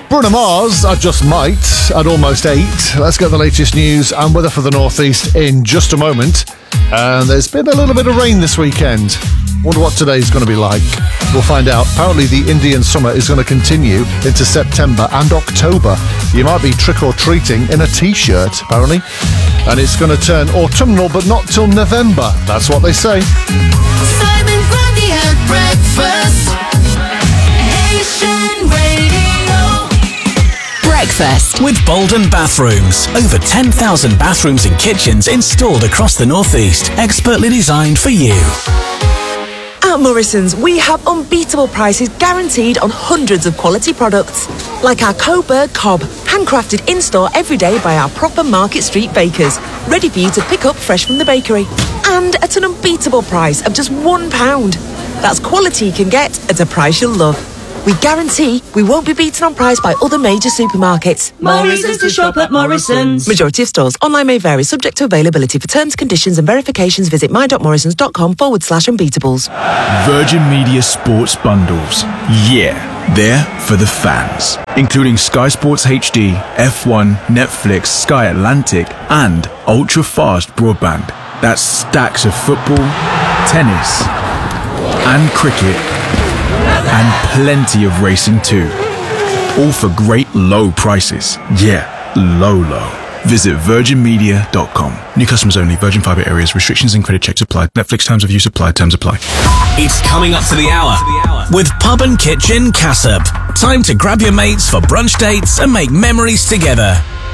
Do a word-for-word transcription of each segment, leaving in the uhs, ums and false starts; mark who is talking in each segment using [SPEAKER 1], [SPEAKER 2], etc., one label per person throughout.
[SPEAKER 1] Bruno Mars, I Just Might, at almost eight. Let's get the latest news and weather for the northeast in just a moment. And there's been a little bit of rain this weekend. Wonder what today's going to be like. We'll find out. Apparently the Indian summer is going to continue into September and October. You might be trick-or-treating in a T-shirt, apparently. And it's going to turn autumnal, but not till November. That's what they say.
[SPEAKER 2] Simon Grundy at breakfast. Nation Radio.
[SPEAKER 3] Breakfast with Bolden Bathrooms. Over ten thousand bathrooms and kitchens installed across the northeast. Expertly designed for you.
[SPEAKER 4] At Morrison's, we have unbeatable prices guaranteed on hundreds of quality products. Like our Coburg Cob, handcrafted in-store every day by our proper Market Street bakers, ready for you to pick up fresh from the bakery. And at an unbeatable price of just one pound. That's quality you can get at a price you'll love. We guarantee we won't be beaten on price by other major supermarkets.
[SPEAKER 5] More reasons to shop at Morrison's.
[SPEAKER 4] Majority of stores. Online may vary, subject to availability. For terms, conditions and verifications, visit my.morrisons.com forward slash unbeatables.
[SPEAKER 6] Virgin Media Sports Bundles. Yeah, they're for the fans. Including Sky Sports H D, F one, Netflix, Sky Atlantic, and ultra-fast broadband. That's stacks of football, tennis, and cricket. And plenty of racing too. All for great low prices. Yeah, low, low. Visit virgin media dot com. New customers only. Virgin Fibre areas. Restrictions and credit checks apply. Netflix terms of use apply. Terms apply.
[SPEAKER 3] It's coming up to the hour with Pub and Kitchen Cassop. Time to grab your mates for brunch dates and make memories together.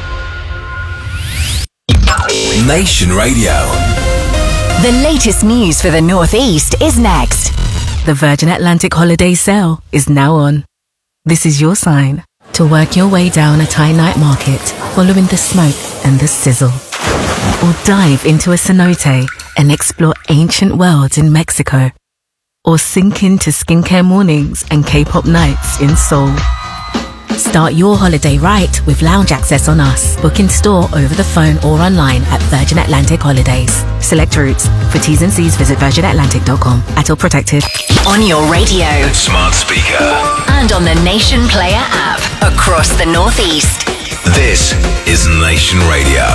[SPEAKER 7] Nation Radio.
[SPEAKER 8] The latest news for the Northeast is next.
[SPEAKER 9] The Virgin Atlantic holiday sale is now on. This is your sign to work your way down a Thai night market, following the smoke and the sizzle. Or dive into a cenote and explore ancient worlds in Mexico. Or sink into skincare mornings and K-pop nights in Seoul. Start your holiday right with lounge access on us. Book in store, over the phone or online at Virgin Atlantic Holidays. Select routes. For T's and C's, visit virgin atlantic dot com. At all protected.
[SPEAKER 8] On your radio.
[SPEAKER 7] Smart speaker.
[SPEAKER 8] And on the Nation Player app. Across the Northeast.
[SPEAKER 7] This is Nation Radio.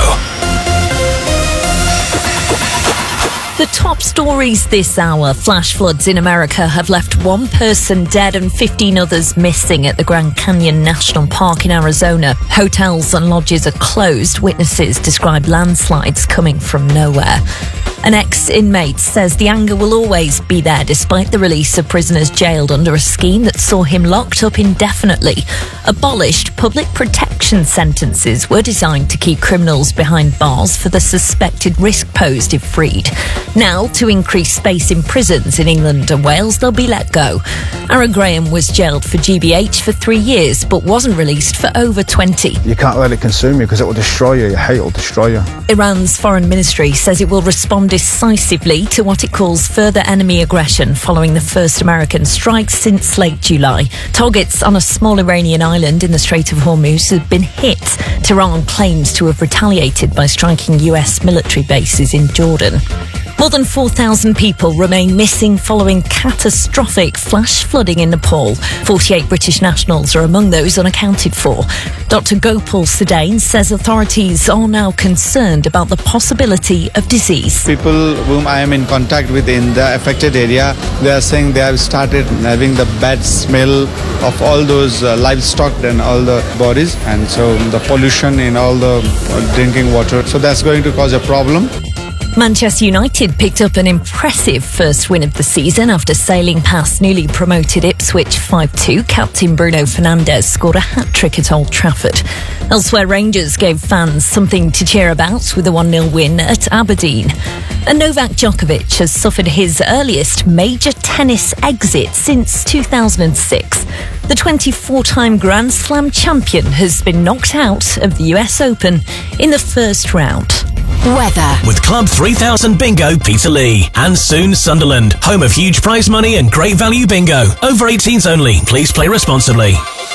[SPEAKER 10] The top stories this hour. Flash floods in America have left one person dead and fifteen others missing at the Grand Canyon National Park in Arizona. Hotels and lodges are closed. Witnesses describe landslides coming from nowhere. An ex-inmate says the anger will always be there despite the release of prisoners jailed under a scheme that saw him locked up indefinitely. Abolished public protection sentences were designed to keep criminals behind bars for the suspected risk posed if freed. Now, to increase space in prisons in England and Wales, they'll be let go. Aaron Graham was jailed for G B H for three years but wasn't released for over twenty.
[SPEAKER 11] You can't let it consume you because it will destroy you. Your hate will destroy you.
[SPEAKER 10] Iran's foreign ministry says it will respond decisively to what it calls further enemy aggression following the first American strikes since late July. Targets on a small Iranian island in the Strait of Hormuz have been hit. Tehran claims to have retaliated by striking U S military bases in Jordan. More than four thousand people remain missing following catastrophic flash flooding in Nepal. forty-eight British nationals are among those unaccounted for. Doctor Gopal Sudane says authorities are now concerned about the possibility of disease.
[SPEAKER 12] People whom I am in contact with in the affected area, they are saying they have started having the bad smell of all those uh, livestock and all the bodies, and so the pollution in all the uh, drinking water. So that's going to cause a problem.
[SPEAKER 10] Manchester United picked up an impressive first win of the season after sailing past newly promoted Ipswich five two. Captain Bruno Fernandes scored a hat-trick at Old Trafford. Elsewhere, Rangers gave fans something to cheer about with a one nil win at Aberdeen. And Novak Djokovic has suffered his earliest major tennis exit since two thousand six. The twenty-four-time Grand Slam champion has been knocked out of the U S Open in the first round.
[SPEAKER 8] Weather.
[SPEAKER 3] With Club three thousand Bingo Peterlee. And soon Sunderland, home of huge prize money and great value bingo. Over eighteens only. Please play responsibly.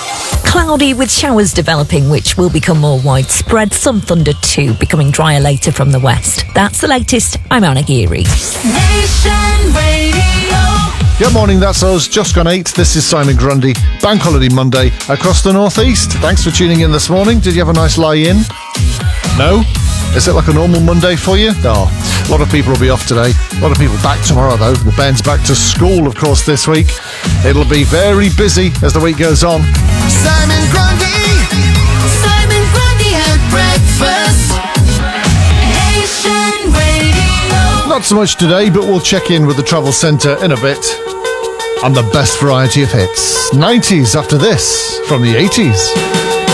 [SPEAKER 10] Cloudy with showers developing, which will become more widespread. Some thunder too, becoming drier later from the west. That's the latest. I'm Anna Geary.
[SPEAKER 2] Nation Radio.
[SPEAKER 1] Good morning, that's us. Just gone eight. This is Simon Grundy. Bank Holiday Monday across the northeast. Thanks for tuning in this morning. Did you have a nice lie-in? No? Is it like a normal Monday for you? No. A lot of people will be off today. A lot of people back tomorrow, though. The band's back to school, of course, this week. It'll be very busy as the week goes on.
[SPEAKER 2] Simon Grundy, Simon Grundy at breakfast. Nation Radio.
[SPEAKER 1] Not so much today, but we'll check in with the Travel Centre in a bit. And the best variety of hits. nineties after this, from the eighties.